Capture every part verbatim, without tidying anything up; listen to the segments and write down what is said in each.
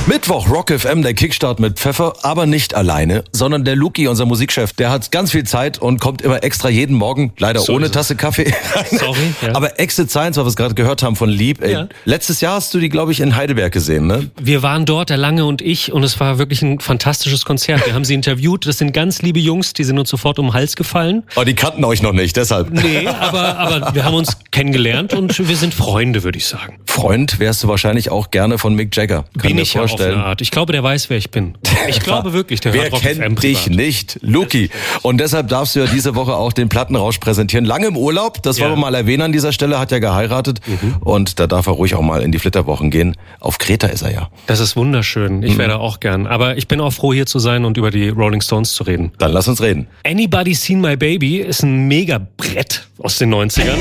Mittwoch, Rock F M, der Kickstart mit Pfeffer, aber nicht alleine, sondern der Luki, unser Musikchef, der hat ganz viel Zeit und kommt immer extra jeden Morgen, leider So ohne ist es. Tasse Kaffee. Sorry, ja. Aber Exit Science, was wir es gerade gehört haben von Lieb. Ey, Ja. Letztes Jahr hast du die, glaube ich, in Heidelberg gesehen, ne? Wir waren dort, der Lange und ich, und es war wirklich ein fantastisches Konzert. Wir haben sie interviewt. Das sind ganz liebe Jungs, die sind uns sofort um den Hals gefallen. Oh, die kannten euch noch nicht, deshalb. Nee, aber, aber wir haben uns kennengelernt und wir sind Freunde, würde ich sagen. Freund wärst du wahrscheinlich auch gerne von Mick Jagger. Kann Bin mir ich ja auf vorstellen. eine Art. Ich glaube, der weiß, wer ich bin. Ich glaube wirklich, der Wer hört Rock F M kennt dich privat. nicht? Luki. Und deshalb darfst du ja diese Woche auch den Plattenrausch präsentieren. Lange im Urlaub, das Ja. wollen wir mal erwähnen an dieser Stelle, hat ja geheiratet. Mhm. Und da darf er ruhig auch mal in die Flitterwochen gehen. Auf Kreta ist er ja. Das ist wunderschön. Ich wäre da auch gern. Aber ich bin auch froh, hier zu sein und über die Rolling Stones zu reden. Dann lass uns reden. Anybody Seen My Baby ist ein Mega-Brett aus den neunzigern.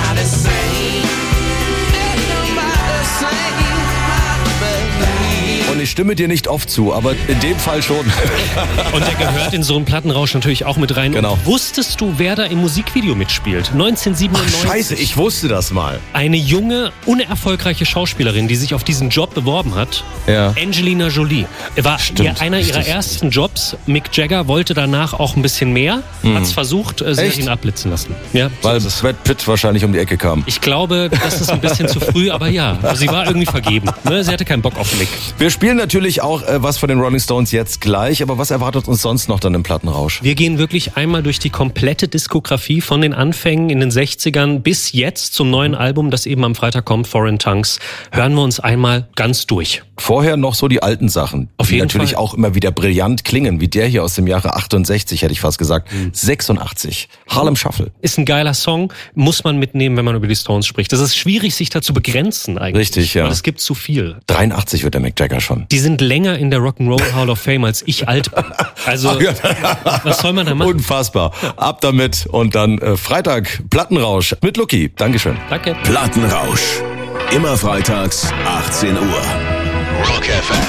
Und ich stimme dir nicht oft zu, aber in dem Fall schon. Und der gehört in so einen Plattenrausch natürlich auch mit rein. Genau. Und wusstest du, wer da im Musikvideo mitspielt? neunzehnhundertsiebenundneunzig. Scheiße, ich wusste das mal. Eine junge, unerfolgreiche Schauspielerin, die sich auf diesen Job beworben hat. Ja. Angelina Jolie. War Stimmt, ihr einer ihrer richtig. ersten Jobs. Mick Jagger wollte danach auch ein bisschen mehr. Hat's versucht, äh, sie Echt? hat ihn abblitzen lassen. Ja, so Weil ist es. Brad Pitt wahrscheinlich um die Ecke kam. Ich glaube, das ist ein bisschen zu früh, aber ja, sie war irgendwie vergeben. Ne? Sie hatte keinen Bock auf Mick. Wir spielen natürlich auch äh, was von den Rolling Stones jetzt gleich, aber was erwartet uns sonst noch dann im Plattenrausch? Wir gehen wirklich einmal durch die komplette Diskografie von den Anfängen in den sechzigern bis jetzt zum neuen Album, das eben am Freitag kommt, Foreign Tongues. Hören wir uns einmal ganz durch. Vorher noch so die alten Sachen, Auf die jeden natürlich Fall. auch immer wieder brillant klingen, wie der hier aus dem Jahre achtundsechzig, hätte ich fast gesagt. Mhm. sechsundachtzig. Harlem Shuffle. Ist ein geiler Song, muss man mitnehmen, wenn man über die Stones spricht. Das ist schwierig, sich da zu begrenzen eigentlich. Richtig, ja. Weil es gibt zu viel. dreiundachtzig wird der Mick Jagger schon. Die sind länger in der Rock'n'Roll Hall of Fame, als ich alt bin. Also, was soll man da machen? Unfassbar. Ab damit und dann äh, Freitag Plattenrausch mit Luki. Dankeschön. Danke. Plattenrausch. Immer freitags, achtzehn Uhr. Rock F M.